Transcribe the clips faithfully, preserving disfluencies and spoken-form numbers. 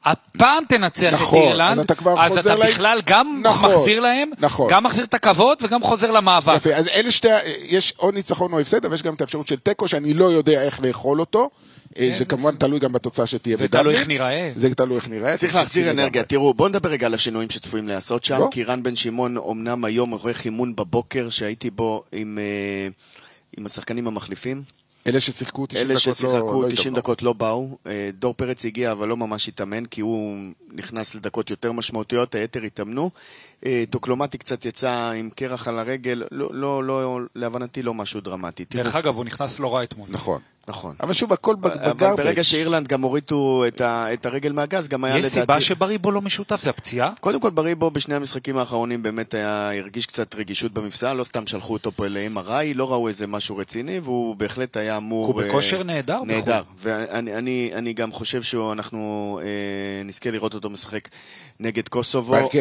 הפעם תנצח נכון, את אירלנד, אז אתה, אז אתה להם... בכלל גם נכון, מחזיר להם, נכון. גם מחזיר את הכבוד וגם חוזר למאבק. יפה, אז אלה שתי, יש עוד ניצחון או הפסד, אבל יש גם את האפשרות של טקו, שאני לא יודע איך לאכול אותו, כן, זה כמובן זה... תלוי גם בתוצאה שתהיה בדאבלי. ותלוי איך נראה. זה תלוי איך נראה. צריך להחזיר אנרגיה. תראו, בואו נדבר רגע על השינויים שצפויים לעשות שם, כי רן בן שמעון אומנם היום עורך אימון בבוקר, שהייתי בו עם, עם השחקנים המחליפים. אלה ששיחקו תשעים אלה דקות ששיחקו לא, תשעים לא דקות לא באו. דור פרץ הגיע, אבל לא ממש התאמן, כי הוא נכנס לדקות יותר משמעותיות, היתר התאמנו. דוקלומטי קצת יצא עם קרח על הרגל, לא, לא, לא, להבנתי לא משהו דרמטי. דרך אגב, הוא נכנס לא רע אתמול. נכון. נכון. אבל שוב, הכל בגרבג'. אבל ברגע שאירלנד גם הורידו את, ה, את הרגל מהגז, גם היה יש לדעתי... יש סיבה שבריבו לא משותף, זה הפציעה? קודם כל, בריבו בשני המשחקים האחרונים באמת היה, הרגיש קצת רגישות במפסע, לא סתם שלחו אותו פה ל-אם אר איי, לא ראו איזה משהו רציני, והוא בהחלט היה אמור... הוא בכושר נהדר. נהדר. ואני אני, אני גם חושב שאנחנו אה, נזכה לראות אותו משחק נגד קוסובו. אה,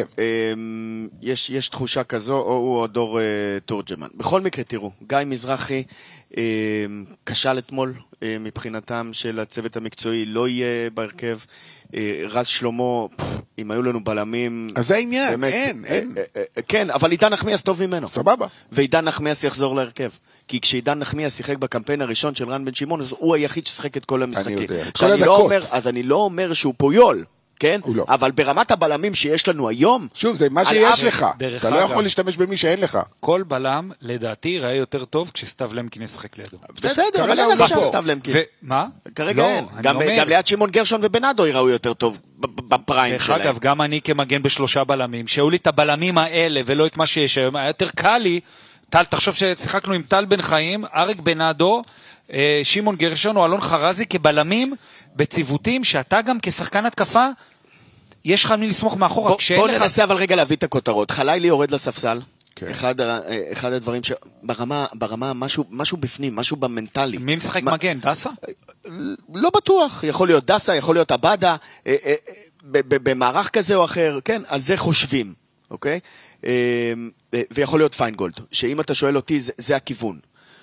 יש, יש תחושה כזו, או הוא או דור אה, תורג'מן. בכל מקרה, תראו, גיא מזרחי אה, כשל אתמול, מבחינתם של הצוות המקצועי לא יהיה בהרכב. רז שלמה, אם היו לנו בלמים... אז זה העניין, אין, אין. כן, אבל עידן נחמיאס טוב ממנו. סבבה. ועידן נחמיאס יחזור להרכב. כי כשעידן נחמיאס שיחק בקמפיין הראשון של רן בן שמעון, הוא היחיד ששחק את כל המשחקים. אני יודע. כל הדקות. אז אני לא אומר שהוא פויול. כן? לא. אבל ברמת הבלמים שיש לנו היום... שוב, זה מה שיש לך. אתה לא יכול להשתמש במי שאין לך. כל בלם, לדעתי, ראה יותר טוב כשסטב למקין ישחק לידו. בסדר, אבל אין עכשיו סטב למקין. מה? כרגע אין. גם ליד שמעון גרשון ובנאדו יראו יותר טוב בפריים שלהם. דרך אגב, גם אני כמגן בשלושה בלמים, שהיו לי את הבלמים האלה ולא את מה שיש היום, היה יותר קל לי, טל, תחשוב ששיחקנו עם טל בן חיים, אריק בנאדו, שמעון גרשון או אלון חרזי כבלמים בציוותים שאתה גם כשחקן התקפה יש לך מי לסמוך מאחורה. בוא ננסה אבל רגע להביא את הכותרות. חלילי יורד לספסל. אחד הדברים שברמה, ברמה, משהו בפנים, משהו במנטלי. מי משחק מגן? דסה? לא בטוח. יכול להיות דסה, יכול להיות אבדה, במערך כזה או אחר. כן, על זה חושבים. אוקיי? ויכול להיות פיינגולד. שאם אתה שואל אותי, זה הכיוון.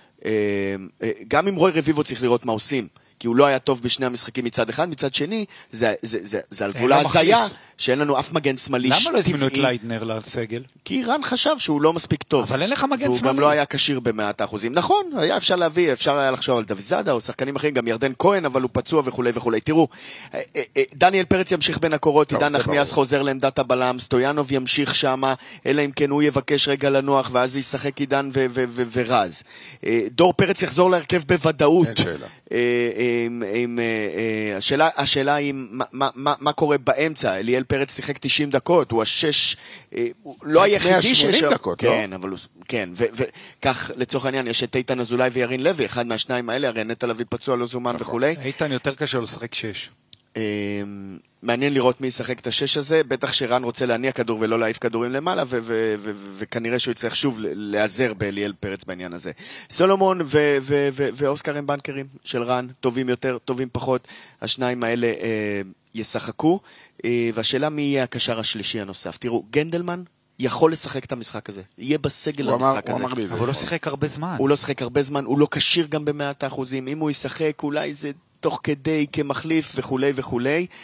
גם אם רוי רביבו צריך לראות מה עושים. כי הוא לא היה טוב בשני המשחקים מצד אחד, מצד שני, זה, זה, זה, זה על גבול ההזיה, שאין לנו אף מגן שמאלי טבעי. למה לא הזמינו את ליידנר לסגל? כי רן חשב שהוא לא מספיק טוב. אבל אין לך מגן שמאלי. והוא גם לא היה קשיר במאת האחוזים. נכון, היה אפשר להביא, אפשר היה לחשוב על דויזאדה או שחקנים אחרים, גם ירדן כהן, אבל הוא פצוע וכו' וכו'. תראו, דניאל פרץ ימשיך בין הקורות, עידן נחמיאס חוזר לעמדת הבלם, סטויאנוב ימשיך שמה, אלא אם כן הוא יבקש רגע לנוח, ואז ישחק עידן ורז. דור פרץ יחזור להרכב בוודאות. השאלה, השאלה היא מה, מה, מה קורה באמצע. אליאל פרץ שיחק תשעים דקות, הוא השש, הוא לא היחידי שיש... דקות, כן, לא? אבל הוא, כן, וכך לצורך העניין יש את איתן אזולאי וירין לוי, אחד מהשניים האלה, הרי נטע לביא פצוע לא זומן וכו'. איתן יותר קשה לשחק שש. מעניין לראות מי ישחק את השש הזה, בטח שרן רוצה להניע כדור ולא להעיף כדורים למעלה, וכנראה שהוא יצטרך שוב לעזר באליאל פרץ בעניין הזה. סולומון ואוסקר הם בנקרים של רן, טובים יותר, טובים פחות, השניים האלה ישחקו, והשאלה מי יהיה הקשר השלישי הנוסף. תראו, גנדלמן יכול לשחק את המשחק הזה, יהיה בסגל למשחק הזה. אבל הוא לא שחק הרבה זמן. הוא לא שחק הרבה זמן, הוא לא קשיר גם במאת האחוזים, אם הוא ישחק אולי זה תוך כדי כמחליף וכו' וכו'.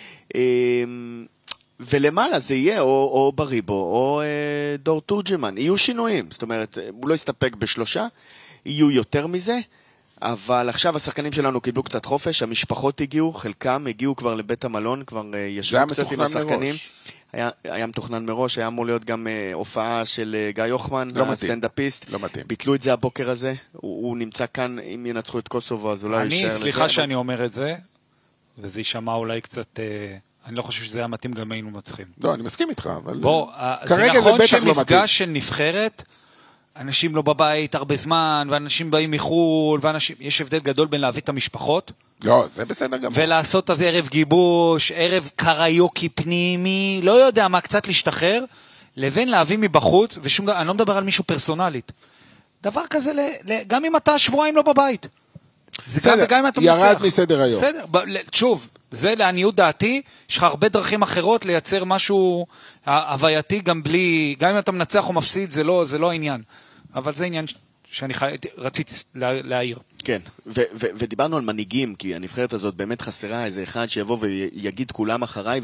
ולמעלה זה יהיה או, או בריבו או אה, דור תורג'מן. יהיו שינויים, זאת אומרת, הוא לא יסתפק בשלושה, יהיו יותר מזה, אבל עכשיו השחקנים שלנו קיבלו קצת חופש, המשפחות הגיעו, חלקם הגיעו כבר לבית המלון, כבר אה, ישבו קצת עם השחקנים. היה, היה מתוכנן מראש, היה אמור להיות גם אה, הופעה של אה, גיא יוחמן, לא הסטנדאפיסט. לא מתאים. ביטלו את זה הבוקר הזה, הוא, הוא נמצא כאן, אם ינצחו את קוסובו, אז אולי יישאר לזה. אני, סליחה שאני אומר את זה, וזה יישמע אולי קצת, אה, אני לא חושב שזה היה מתאים גם היינו מצחים. לא, אני מסכים איתך, אבל... בוא, זה נכון שמפגש של נבחרת, אנשים לא בבית הרבה זמן, ואנשים באים מחול, ואנשים, יש הבדל גדול בין להביא את המשפחות, לא, זה בסדר גם. ולעשות אז ערב גיבוש, ערב קריוקי פנימי, לא יודע מה, קצת להשתחרר, לבין להביא מבחוץ, ושום דבר, אני לא מדבר על מישהו פרסונלית. דבר כזה, גם אם אתה שבועיים לא בבית. בסדר, ירד מסדר היום. בסדר, שוב, זה לעניות דעתי, יש לך הרבה דרכים אחרות לייצר משהו הווייתי, גם בלי, גם אם אתה מנצח או מפסיד, זה לא, זה לא העניין. אבל זה עניין שאני רציתי להעיר. כן, ודיברנו על מנהיגים, כי הנבחרת הזאת באמת חסרה איזה אחד שיבוא ויגיד כולם אחריי,